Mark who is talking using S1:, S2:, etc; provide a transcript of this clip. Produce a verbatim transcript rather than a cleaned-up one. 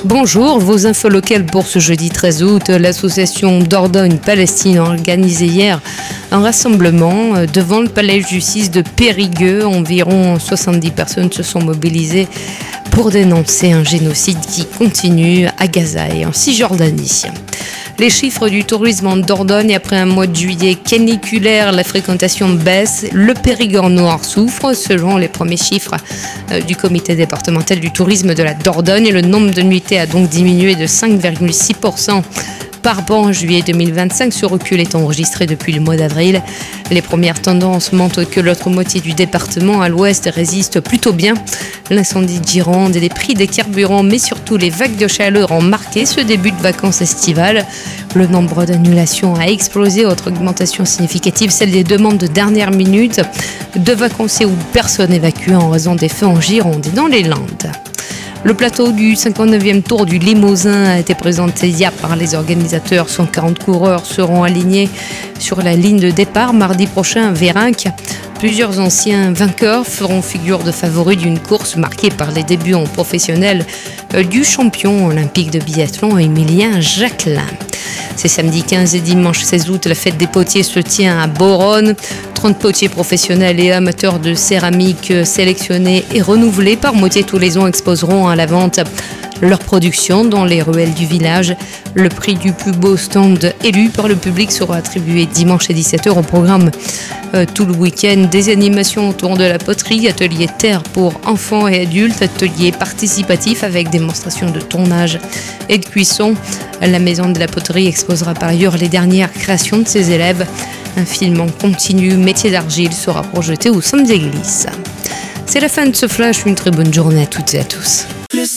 S1: Bonjour, vos infos locales pour ce jeudi treize août. L'association Dordogne-Palestine a organisé hier un rassemblement devant le palais de justice de Périgueux. Environ soixante-dix personnes se sont mobilisées pour dénoncer un génocide qui continue à Gaza et en Cisjordanie. Les chiffres du tourisme en Dordogne, après un mois de juillet caniculaire, la fréquentation baisse. Le Périgord noir souffre. Selon les premiers chiffres du comité départemental du tourisme de la Dordogne, le nombre de nuitées a donc diminué de cinq virgule six pour cent par rapport en juillet deux mille vingt-cinq. Ce recul est enregistré depuis le mois d'avril. Les premières tendances montrent que l'autre moitié du département à l'ouest résiste plutôt bien. L'incendie de Gironde et les prix des carburants, mais surtout les vagues de chaleur ont marqué ce début de vacances estivales. Le nombre d'annulations a explosé, autre augmentation significative, celle des demandes de dernière minute de vacanciers ou de personnes évacuées en raison des feux en Gironde et dans les Landes. Le plateau du cinquante-neuvième Tour du Limousin a été présenté hier par les organisateurs. cent quarante coureurs seront alignés sur la ligne de départ mardi prochain à Vérinck. Plusieurs anciens vainqueurs feront figure de favoris d'une course marquée par les débuts en professionnel du champion olympique de biathlon Émilien Jacquelin. C'est samedi quinze et dimanche seize août, la fête des potiers se tient à Boronne. trente potiers professionnels et amateurs de céramique sélectionnés et renouvelés par moitié tous les ans exposeront à la vente leur production dans les ruelles du village. Le prix du plus beau stand élu par le public sera attribué dimanche à dix-sept heures au programme. Euh, tout le week-end, des animations autour de la poterie, atelier terre pour enfants et adultes, atelier participatif avec démonstration de tournage et de cuisson. La maison de la poterie exposera par ailleurs les dernières créations de ses élèves. Un film en continu, métier d'argile, sera projeté au Centre d'église. C'est la fin de ce flash, une très bonne journée à toutes et à tous.